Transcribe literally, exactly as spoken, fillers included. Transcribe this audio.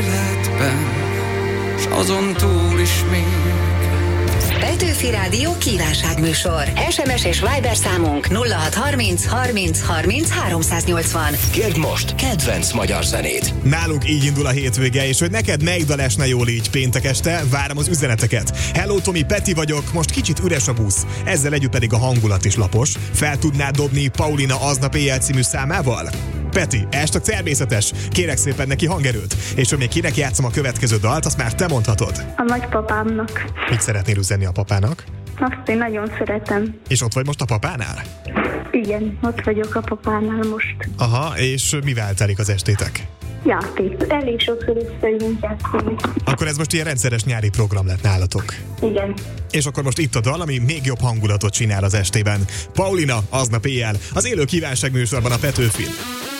életben, s azon túl is még. Petőfi Rádió kívánságműsor. es em es és Viber számunk nulla hat harminc harminc harminc háromszáznyolcvan. Kérd most kedvenc magyar zenét. Nálunk így indul a hétvége, és hogy neked melyik dal esne jól így péntek este, várom az üzeneteket. Hello Tomi, Peti vagyok, most kicsit üres a busz, ezzel együtt pedig a hangulat is lapos. Fel tudnád dobni Paulina Aznap éjjel című számával? Peti, hashtag természetes, kérek szépen neki hangerőt. És hogy még kinek játszom a következő dalt, azt már te mondhatod. A nagypapámnak. Mit szeretnél üzenni a papának? Azt én nagyon szeretem. És ott vagy most a papánál? Igen, ott vagyok a papánál most. Aha, és mivel telik az estétek? Játék. Elég sokszor összejövünk játszani. Akkor ez most ilyen rendszeres nyári program lett nálatok. Igen. És akkor most itt a dal, ami még jobb hangulatot csinál az estében. Paulina, Aznap éjjel, az élő kívánságműsorban a Petőfin.